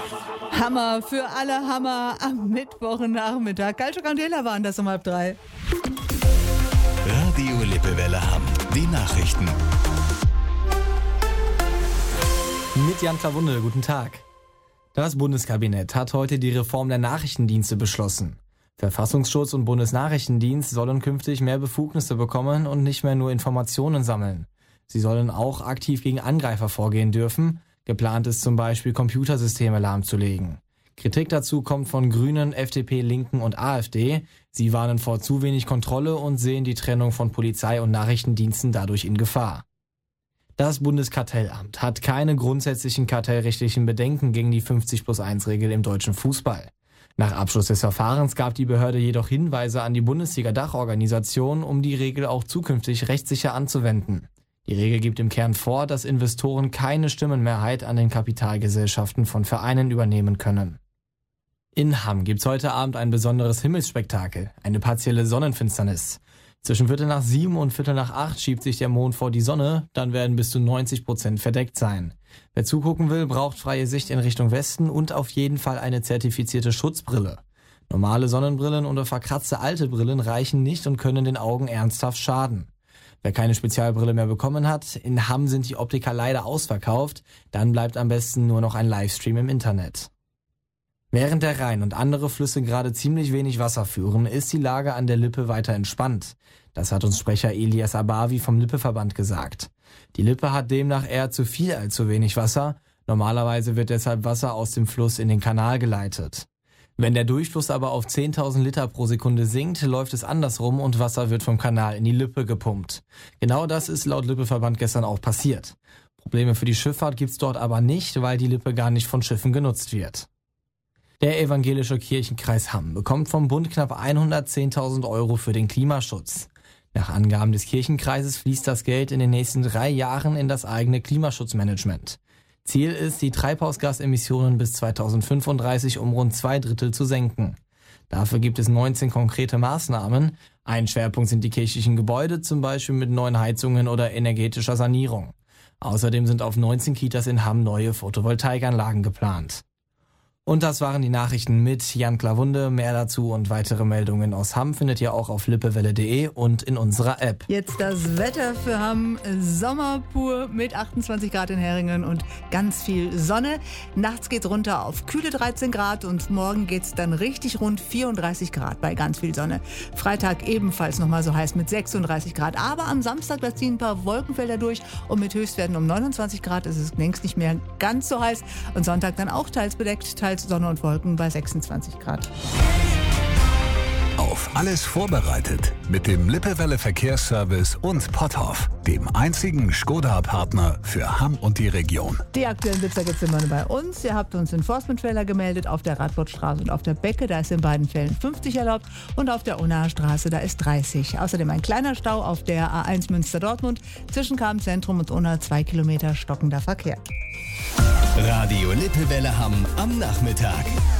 Hammer für alle Hammer am Mittwochnachmittag. Calcio Candela waren das um 2:30. Radio Lippewelle Hamm. Die Nachrichten. Mit Jan Klawunde, guten Tag. Das Bundeskabinett hat heute die Reform der Nachrichtendienste beschlossen. Verfassungsschutz und Bundesnachrichtendienst sollen künftig mehr Befugnisse bekommen und nicht mehr nur Informationen sammeln. Sie sollen auch aktiv gegen Angreifer vorgehen dürfen. Geplant ist zum Beispiel, Computersysteme lahmzulegen. Kritik dazu kommt von Grünen, FDP, Linken und AfD. Sie warnen vor zu wenig Kontrolle und sehen die Trennung von Polizei und Nachrichtendiensten dadurch in Gefahr. Das Bundeskartellamt hat keine grundsätzlichen kartellrechtlichen Bedenken gegen die 50+1-Regel im deutschen Fußball. Nach Abschluss des Verfahrens gab die Behörde jedoch Hinweise an die Bundesliga-Dachorganisation, um die Regel auch zukünftig rechtssicher anzuwenden. Die Regel gibt im Kern vor, dass Investoren keine Stimmenmehrheit an den Kapitalgesellschaften von Vereinen übernehmen können. In Hamm gibt's heute Abend ein besonderes Himmelsspektakel, eine partielle Sonnenfinsternis. Zwischen 7:15 und 7:45 schiebt sich der Mond vor die Sonne, dann werden bis zu 90% verdeckt sein. Wer zugucken will, braucht freie Sicht in Richtung Westen und auf jeden Fall eine zertifizierte Schutzbrille. Normale Sonnenbrillen oder verkratzte alte Brillen reichen nicht und können den Augen ernsthaft schaden. Wer keine Spezialbrille mehr bekommen hat, in Hamm sind die Optiker leider ausverkauft, dann bleibt am besten nur noch ein Livestream im Internet. Während der Rhein und andere Flüsse gerade ziemlich wenig Wasser führen, ist die Lage an der Lippe weiter entspannt. Das hat uns Sprecher Elias Abavi vom Lippeverband gesagt. Die Lippe hat demnach eher zu viel als zu wenig Wasser. Normalerweise wird deshalb Wasser aus dem Fluss in den Kanal geleitet. Wenn der Durchfluss aber auf 10.000 Liter pro Sekunde sinkt, läuft es andersrum und Wasser wird vom Kanal in die Lippe gepumpt. Genau das ist laut Lippeverband gestern auch passiert. Probleme für die Schifffahrt gibt's dort aber nicht, weil die Lippe gar nicht von Schiffen genutzt wird. Der evangelische Kirchenkreis Hamm bekommt vom Bund knapp 110.000 € für den Klimaschutz. Nach Angaben des Kirchenkreises fließt das Geld in den nächsten 3 Jahren in das eigene Klimaschutzmanagement. Ziel ist, die Treibhausgasemissionen bis 2035 um rund 2/3 zu senken. Dafür gibt es 19 konkrete Maßnahmen. Ein Schwerpunkt sind die kirchlichen Gebäude, zum Beispiel mit neuen Heizungen oder energetischer Sanierung. Außerdem sind auf 19 Kitas in Hamm neue Photovoltaikanlagen geplant. Und das waren die Nachrichten mit Jan Klawunde. Mehr dazu und weitere Meldungen aus Hamm findet ihr auch auf lippewelle.de und in unserer App. Jetzt das Wetter für Hamm. Sommer pur mit 28 Grad in Heringen und ganz viel Sonne. Nachts geht's runter auf kühle 13 Grad und morgen geht's dann richtig rund 34 Grad bei ganz viel Sonne. Freitag ebenfalls nochmal so heiß mit 36 Grad. Aber am Samstag, da ziehen ein paar Wolkenfelder durch und mit Höchstwerten um 29 Grad ist es längst nicht mehr ganz so heiß. Und Sonntag dann auch teils bedeckt, teils Sonne und Wolken bei 26 Grad. Auf alles vorbereitet mit dem Lippewelle Verkehrsservice und Potthoff, dem einzigen Skoda-Partner für Hamm und die Region. Die aktuellen Blitzer gibt es immer nur bei uns. Ihr habt uns Enforcement-Fehler gemeldet auf der Radbottstraße und auf der Becke. Da ist in beiden Fällen 50 erlaubt und auf der Unnaher Straße, da ist 30. Außerdem ein kleiner Stau auf der A1 Münster-Dortmund zwischen Kamp-Zentrum und Unna 2 Kilometer stockender Verkehr. Radio Lippewelle Hamm am Nachmittag.